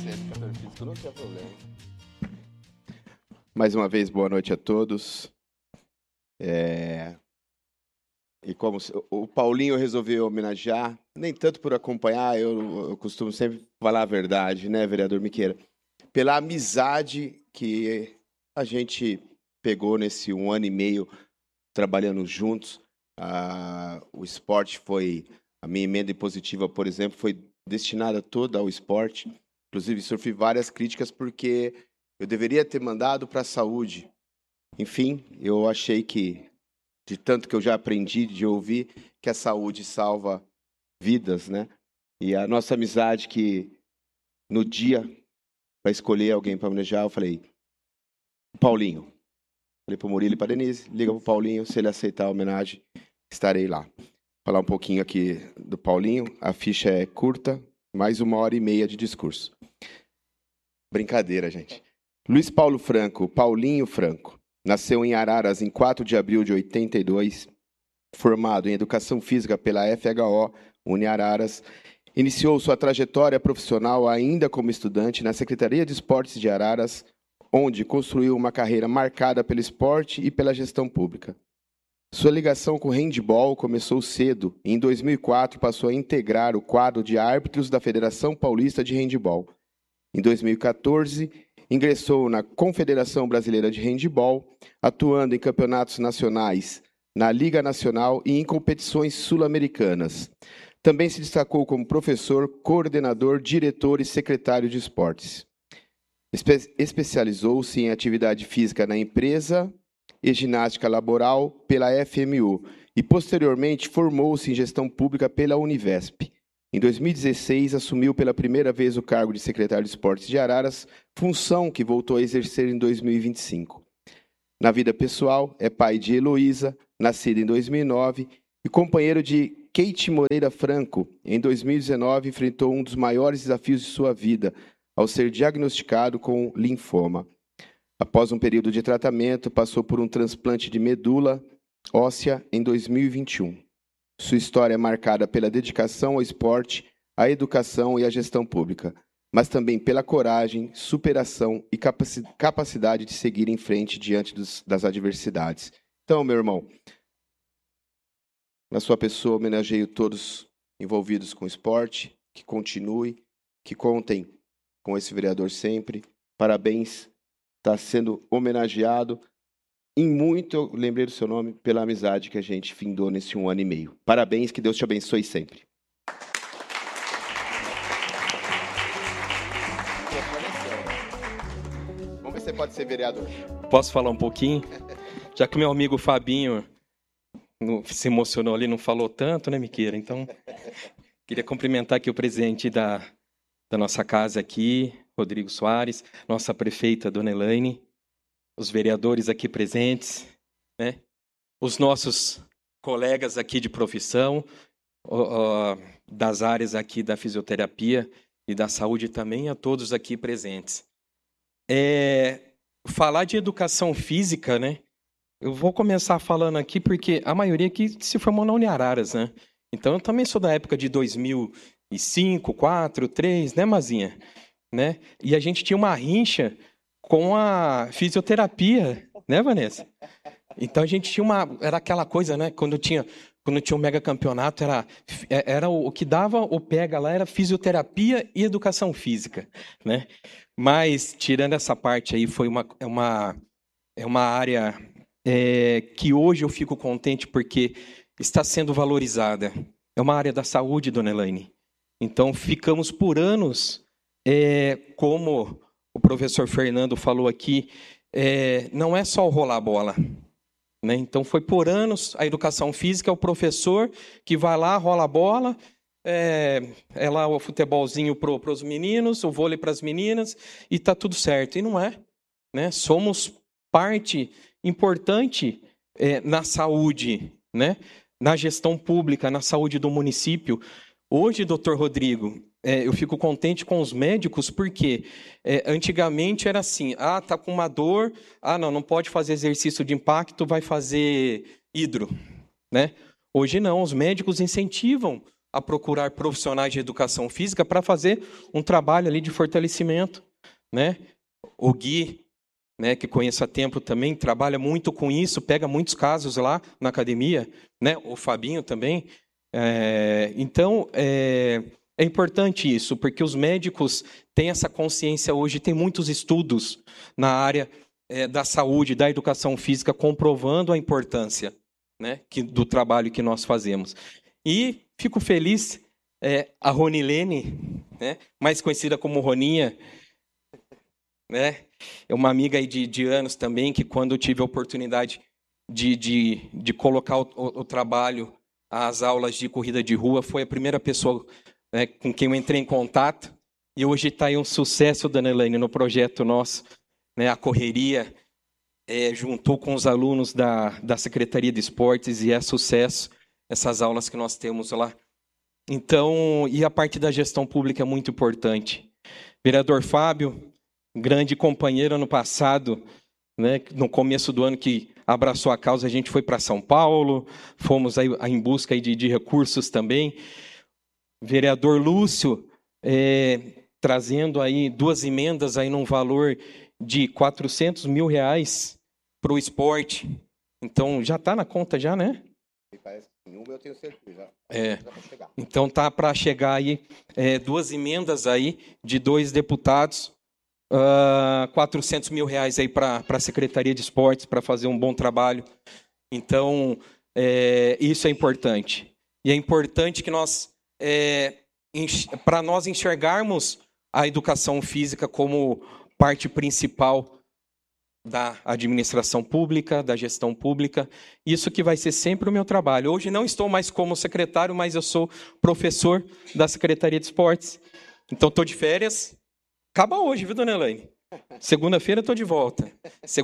ser educador físico, não tinha problema. Mais uma vez, boa noite a todos. E como o Paulinho resolveu homenagear, nem tanto por acompanhar, eu costumo sempre falar a verdade, né, vereador Miqueira? Pela amizade que a gente pegou nesse 1 ano e meio trabalhando juntos. O esporte foi... A minha emenda impositiva, por exemplo, foi destinada toda ao esporte. Inclusive, sofri várias críticas porque eu deveria ter mandado para a saúde. Enfim, eu achei que, de tanto que eu já aprendi de ouvir, que a saúde salva vidas, né? E a nossa amizade que, no dia, para escolher alguém para homenagear, eu falei, Paulinho. Falei para o Murilo e para a Denise, liga para o Paulinho, se ele aceitar a homenagem, estarei lá. Falar um pouquinho aqui do Paulinho. A ficha é curta, mais 1h30 de discurso. Brincadeira, gente. Luiz Paulo Franco, Paulinho Franco, nasceu em Araras em 4 de abril de 82, formado em Educação Física pela FHO, Uniararas, iniciou sua trajetória profissional ainda como estudante na Secretaria de Esportes de Araras, onde construiu uma carreira marcada pelo esporte e pela gestão pública. Sua ligação com o handebol começou cedo e, em 2004, passou a integrar o quadro de árbitros da Federação Paulista de Handebol. Em 2014, ingressou na Confederação Brasileira de Handebol, atuando em campeonatos nacionais, na Liga Nacional e em competições sul-americanas. Também se destacou como professor, coordenador, diretor e secretário de esportes. Especializou-se em atividade física na empresa e ginástica laboral pela FMU e, posteriormente, formou-se em gestão pública pela Univesp. Em 2016, assumiu pela primeira vez o cargo de secretário de esportes de Araras, função que voltou a exercer em 2025. Na vida pessoal, é pai de Heloísa, nascida em 2009, e companheiro de Kate Moreira Franco. Em 2019, enfrentou um dos maiores desafios de sua vida, ao ser diagnosticado com linfoma. Após um período de tratamento, passou por um transplante de medula óssea em 2021. Sua história é marcada pela dedicação ao esporte, à educação e à gestão pública, mas também pela coragem, superação e capacidade de seguir em frente diante das adversidades. Então, meu irmão, na sua pessoa, homenageio todos envolvidos com o esporte, que continue, que contem com esse vereador sempre. Parabéns. Está sendo homenageado em muito, eu lembrei do seu nome, pela amizade que a gente findou nesse 1 ano e meio. Parabéns, que Deus te abençoe sempre. Vamos ver se você pode ser vereador. Posso falar um pouquinho? Já que meu amigo Fabinho se emocionou ali, não falou tanto, né, Miqueira? Então, queria cumprimentar aqui o presidente da nossa casa aqui, Rodrigo Soares, nossa prefeita, Dona Elaine, os vereadores aqui presentes, né? Os nossos colegas aqui de profissão, das áreas aqui da fisioterapia e da saúde também, a todos aqui presentes. Falar de educação física, né? Eu vou começar falando aqui porque a maioria aqui se formou na Uniararas, né? Então, eu também sou da época de 2005, 2004, 2003, né, Mazinha? Né? E a gente tinha uma rincha com a fisioterapia, né, Vanessa? Então a gente tinha era aquela coisa, né? Quando tinha um mega campeonato, era o que dava o pega lá era fisioterapia e educação física, né? Mas tirando essa parte aí, foi uma área que hoje eu fico contente porque está sendo valorizada. É uma área da saúde, Dona Elaine. Então ficamos por anos. Como o professor Fernando falou aqui, não é só o rolar a bola, né? Então, foi por anos a educação física, é o professor que vai lá, rola a bola, é lá o futebolzinho para os meninos, o vôlei para as meninas, e está tudo certo. E não é, né? Somos parte importante na saúde, né? Na gestão pública, na saúde do município. Hoje, doutor Rodrigo, eu fico contente com os médicos, porque antigamente era assim, tá com uma dor, não pode fazer exercício de impacto, vai fazer hidro, né? Hoje não, os médicos incentivam a procurar profissionais de educação física para fazer um trabalho ali de fortalecimento, né? O Gui, né, que conheço há tempo também, trabalha muito com isso, pega muitos casos lá na academia, né? O Fabinho também. Então, é importante isso, porque os médicos têm essa consciência hoje, tem muitos estudos na área da saúde, da educação física, comprovando a importância, né, do trabalho que nós fazemos. E fico feliz, a Ronilene, né, mais conhecida como Roninha, né, é uma amiga aí de anos também, que quando eu tive a oportunidade de colocar o trabalho, as aulas de corrida de rua, foi a primeira pessoa, né, com quem eu entrei em contato, e hoje está aí um sucesso, dona Elaine, no projeto nosso, né, a correria, juntou com os alunos da Secretaria de Esportes, e é sucesso essas aulas que nós temos lá. Então, e a parte da gestão pública é muito importante. Vereador Fábio, grande companheiro ano passado, né, no começo do ano que abraçou a causa, a gente foi para São Paulo, fomos aí em busca aí de recursos também. Vereador Lúcio, trazendo aí 2 emendas aí num valor de R$400 mil para o esporte. Então, já está na conta já, né? Eu tenho certeza. Então, tá para chegar aí 2 emendas aí de 2 deputados, R$400 mil aí para a Secretaria de Esportes, para fazer um bom trabalho. Então, isso é importante. E é importante que nós, para nós enxergarmos a educação física como parte principal da administração pública, da gestão pública, isso que vai ser sempre o meu trabalho. Hoje não estou mais como secretário, mas eu sou professor da Secretaria de Esportes. Então, estou de férias. Acaba hoje, viu, dona Elaine? Segunda-feira estou de volta.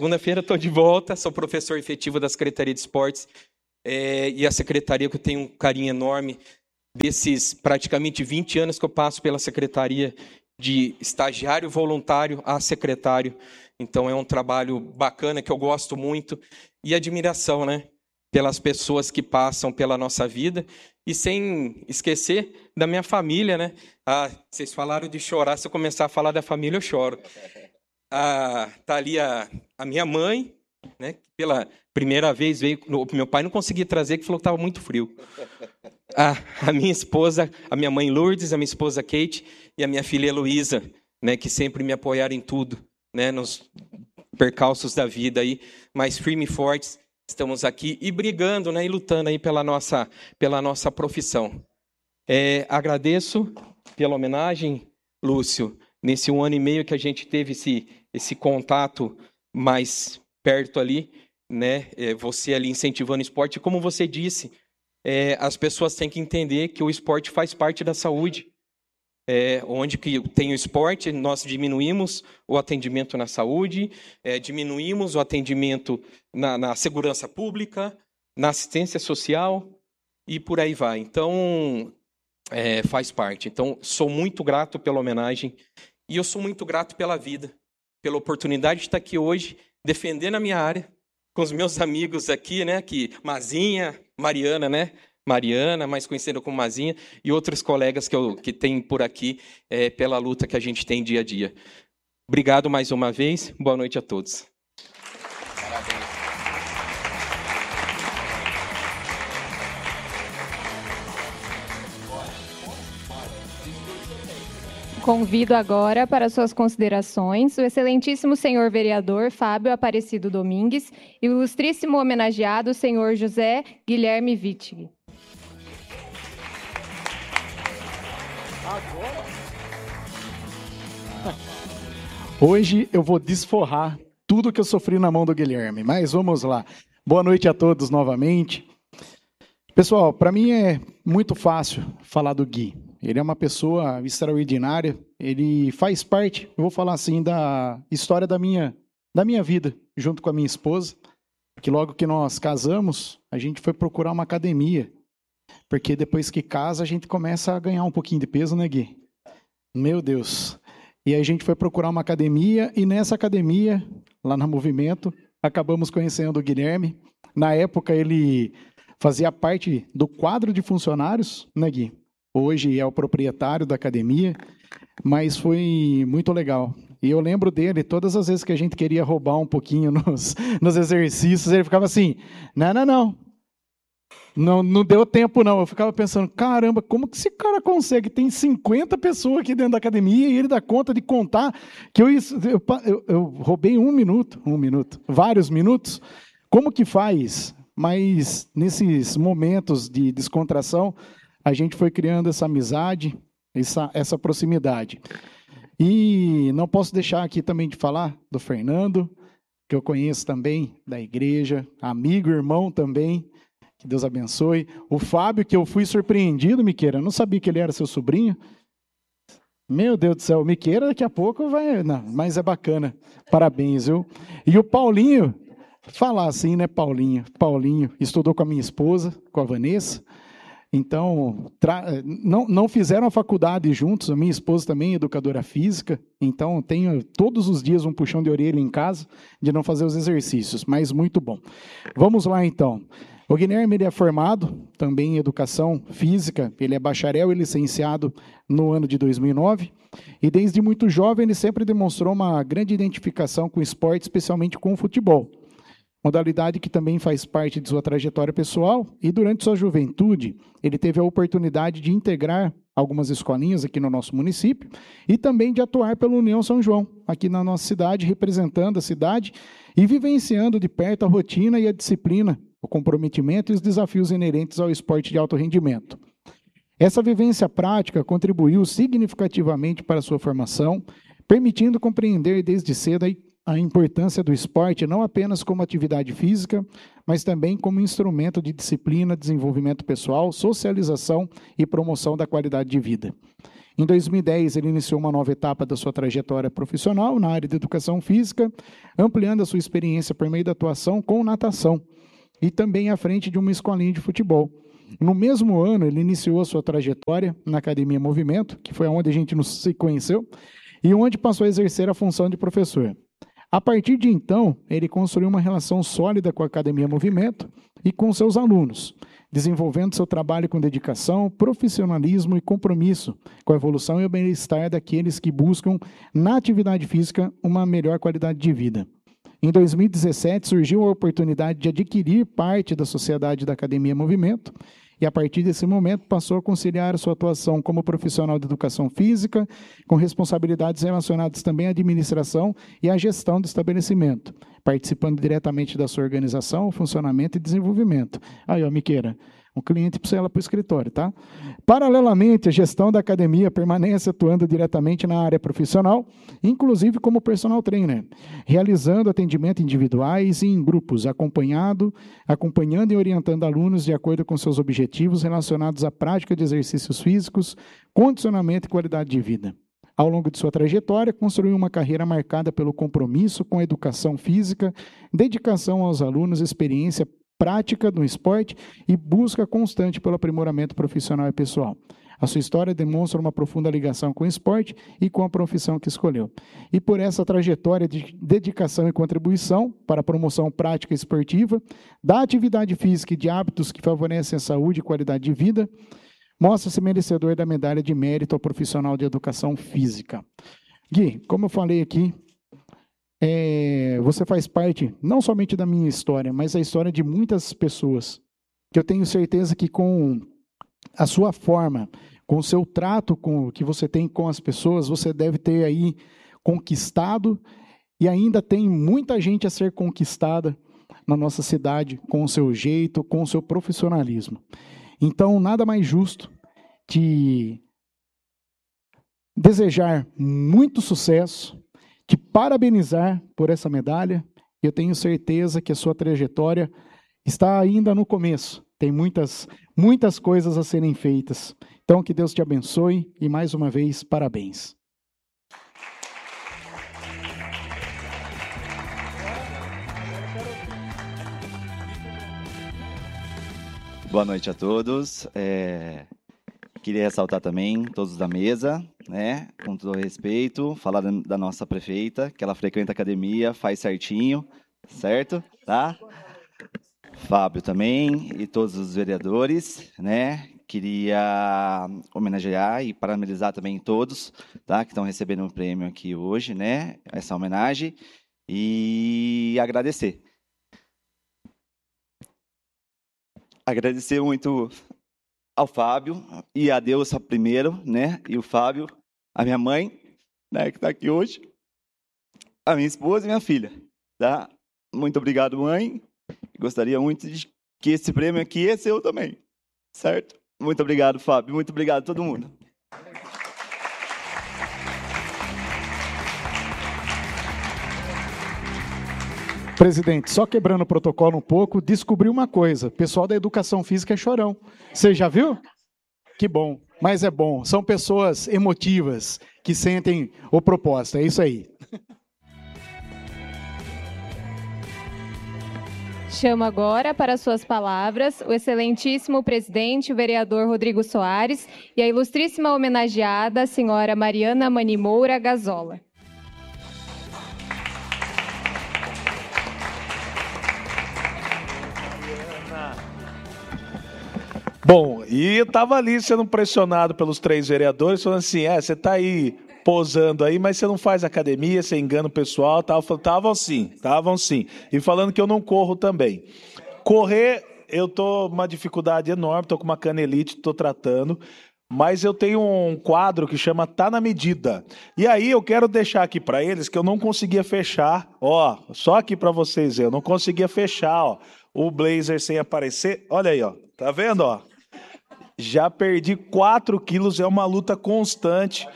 Sou professor efetivo da Secretaria de Esportes, e a secretaria que eu tenho um carinho enorme, desses praticamente 20 anos que eu passo pela secretaria, de estagiário voluntário a secretário. Então, é um trabalho bacana, que eu gosto muito, e admiração, né, pelas pessoas que passam pela nossa vida, e sem esquecer da minha família, né? Vocês falaram de chorar, se eu começar a falar da família, eu choro. Tá ali a minha mãe, né, que pela primeira vez veio, meu pai não conseguia trazer, que falou que estava muito frio. A minha esposa, a minha mãe Lourdes, a minha esposa Kate e a minha filha Heloísa, né, que sempre me apoiaram em tudo, né, nos percalços da vida aí, mas firmes e fortes, estamos aqui e brigando, né, e lutando aí pela nossa profissão. Agradeço pela homenagem, Lúcio, nesse 1 ano e meio que a gente teve esse contato mais perto ali, né, você ali incentivando o esporte, como você disse, as pessoas têm que entender que o esporte faz parte da saúde. Onde que tem o esporte, nós diminuímos o atendimento na saúde, diminuímos o atendimento na segurança pública, na assistência social e por aí vai. Então, faz parte. Então, sou muito grato pela homenagem e eu sou muito grato pela vida, pela oportunidade de estar aqui hoje, defendendo a minha área, com os meus amigos aqui, né, Mazinha, Mariana, né? Mariana, mais conhecida como Mazinha, e outros colegas que tem por aqui, pela luta que a gente tem dia a dia. Obrigado mais uma vez, boa noite a todos. Parabéns. Convido agora para suas considerações o excelentíssimo senhor vereador Fábio Aparecido Domingues e o ilustríssimo homenageado senhor José Guilherme Wittig. Hoje eu vou desforrar tudo que eu sofri na mão do Guilherme, mas vamos lá. Boa noite a todos novamente. Pessoal, para mim é muito fácil falar do Gui. Ele é uma pessoa extraordinária, ele faz parte, eu vou falar assim, da história da minha vida, junto com a minha esposa, que logo que nós casamos, a gente foi procurar uma academia, porque depois que casa, a gente começa a ganhar um pouquinho de peso, né, Gui? Meu Deus! E a gente foi procurar uma academia, e nessa academia, lá no Movimento, acabamos conhecendo o Guilherme. Na época, ele fazia parte do quadro de funcionários, né, Gui? hoje é o proprietário da academia, mas foi muito legal. E eu lembro dele, todas as vezes que a gente queria roubar um pouquinho nos exercícios, ele ficava assim, não deu tempo não. Eu ficava pensando, caramba, como que esse cara consegue? Tem 50 pessoas aqui dentro da academia e ele dá conta de contar que eu roubei um minuto, vários minutos. Como que faz? Mas nesses momentos de descontração, a gente foi criando essa amizade, essa proximidade. E não posso deixar aqui também de falar do Fernando, que eu conheço também da igreja, amigo, irmão também, que Deus abençoe. O Fábio, que eu fui surpreendido, Miqueira, não sabia que ele era seu sobrinho. Meu Deus do céu, Miqueira daqui a pouco vai... Não, mas é bacana, parabéns, viu? E o Paulinho, falar assim, né, Paulinho, estudou com a minha esposa, com a Vanessa. Então, não fizeram a faculdade juntos, a minha esposa também é educadora física, então tenho todos os dias um puxão de orelha em casa de não fazer os exercícios, mas muito bom. Vamos lá então. O Guilherme ele é formado também em educação física, ele é bacharel e licenciado no ano de 2009, e desde muito jovem ele sempre demonstrou uma grande identificação com o esporte, especialmente com o futebol. Modalidade que também faz parte de sua trajetória pessoal, e durante sua juventude, ele teve a oportunidade de integrar algumas escolinhas aqui no nosso município, e também de atuar pela União São João, aqui na nossa cidade, representando a cidade, e vivenciando de perto a rotina e a disciplina, o comprometimento e os desafios inerentes ao esporte de alto rendimento. Essa vivência prática contribuiu significativamente para a sua formação, permitindo compreender desde cedo a importância do esporte não apenas como atividade física, mas também como instrumento de disciplina, desenvolvimento pessoal, socialização e promoção da qualidade de vida. Em 2010, ele iniciou uma nova etapa da sua trajetória profissional na área de educação física, ampliando a sua experiência por meio da atuação com natação e também à frente de uma escolinha de futebol. No mesmo ano, ele iniciou a sua trajetória na Academia Movimento, que foi onde a gente se conheceu, e onde passou a exercer a função de professor. A partir de então, ele construiu uma relação sólida com a Academia Movimento e com seus alunos, desenvolvendo seu trabalho com dedicação, profissionalismo e compromisso com a evolução e o bem-estar daqueles que buscam, na atividade física, uma melhor qualidade de vida. Em 2017, surgiu a oportunidade de adquirir parte da sociedade da Academia Movimento, e a partir desse momento passou a conciliar a sua atuação como profissional de educação física, com responsabilidades relacionadas também à administração e à gestão do estabelecimento, participando diretamente da sua organização, funcionamento e desenvolvimento. Aí, ó, Miqueira, um cliente para você ir lá para o escritório, tá? Paralelamente, a gestão da academia permanece atuando diretamente na área profissional, inclusive como personal trainer, realizando atendimento individuais e em grupos, acompanhando e orientando alunos de acordo com seus objetivos relacionados à prática de exercícios físicos, condicionamento e qualidade de vida. Ao longo de sua trajetória, construiu uma carreira marcada pelo compromisso com a educação física, dedicação aos alunos, experiência prática do esporte e busca constante pelo aprimoramento profissional e pessoal. A sua história demonstra uma profunda ligação com o esporte e com a profissão que escolheu. E por essa trajetória de dedicação e contribuição para a promoção prática esportiva, da atividade física e de hábitos que favorecem a saúde e qualidade de vida, mostra-se merecedor da medalha de mérito ao profissional de educação física. Gui, como eu falei aqui, você faz parte não somente da minha história, mas da história de muitas pessoas, que eu tenho certeza que com a sua forma, com o seu trato que você tem com as pessoas, você deve ter aí conquistado, e ainda tem muita gente a ser conquistada na nossa cidade, com o seu jeito, com o seu profissionalismo. Então, nada mais justo te desejar muito sucesso, te parabenizar por essa medalha. Eu tenho certeza que a sua trajetória está ainda no começo. Tem muitas coisas a serem feitas. Então, que Deus te abençoe e, mais uma vez, parabéns. Boa noite a todos. Queria ressaltar também todos da mesa, né, com todo respeito, falar da nossa prefeita, que ela frequenta a academia, faz certinho, certo? Tá? Fábio também e todos os vereadores, né, Queria homenagear e parabenizar também todos, tá, que estão recebendo um prêmio aqui hoje, né? Essa homenagem. E agradecer. Agradecer muito ao Fábio e a Deus primeiro, né? E o Fábio, a minha mãe, né, que está aqui hoje, a minha esposa e minha filha, tá? Muito obrigado, mãe. Gostaria muito de que esse prêmio aqui é seu também, certo? Muito obrigado, Fábio. Muito obrigado a todo mundo. Presidente, só quebrando o protocolo um pouco, descobri uma coisa. O pessoal da educação física é chorão. Você já viu? Que bom, mas é bom. São pessoas emotivas que sentem o propósito. É isso aí. Chamo agora para suas palavras o excelentíssimo presidente, o vereador Rodrigo Soares, e a ilustríssima homenageada, a senhora Mariana Manimoura Gazola. Bom, e eu estava ali sendo pressionado pelos 3 vereadores, falando assim, você está aí posando aí, mas você não faz academia, você engana o pessoal, estavam sim. E falando que eu não corro também. Correr, eu tô com uma dificuldade enorme, tô com uma canelite, tô tratando, mas eu tenho um quadro que chama Tá na Medida. E aí eu quero deixar aqui para eles que eu não conseguia fechar, ó, só aqui para vocês, eu não conseguia fechar, ó, o blazer sem aparecer. Olha aí, ó, tá vendo, ó? Já perdi 4 quilos, é uma luta constante.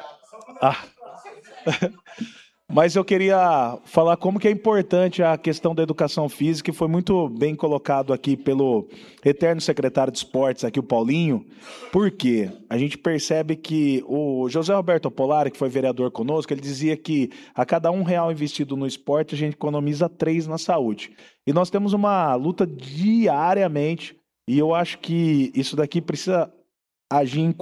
Mas eu queria falar como que é importante a questão da educação física, que foi muito bem colocado aqui pelo eterno secretário de esportes, aqui o Paulinho, porque a gente percebe que o José Roberto Polari, que foi vereador conosco, ele dizia que a cada R$1 investido no esporte, a gente economiza 3 na saúde. E nós temos uma luta diariamente, e eu acho que isso daqui precisa agir em